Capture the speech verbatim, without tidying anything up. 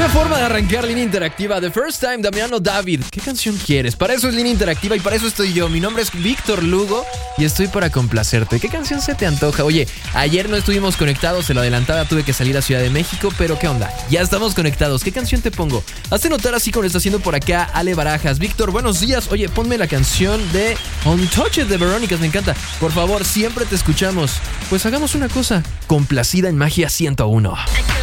Forma de arrancar línea interactiva. The First Time, Damiano David. ¿Qué canción quieres? Para eso es línea interactiva y para eso estoy yo. Mi nombre es Víctor Lugo y estoy para complacerte. ¿Qué canción se te antoja? Oye, ayer no estuvimos conectados, se lo adelantaba, tuve que salir a Ciudad de México, pero ¿qué onda? Ya estamos conectados. ¿Qué canción te pongo? Hazte notar así como lo está haciendo por acá Ale Barajas. Víctor, buenos días. Oye, ponme la canción de Untouched de Verónicas, me encanta. Por favor, siempre te escuchamos. Pues hagamos una cosa. Complacida en Magia ciento uno.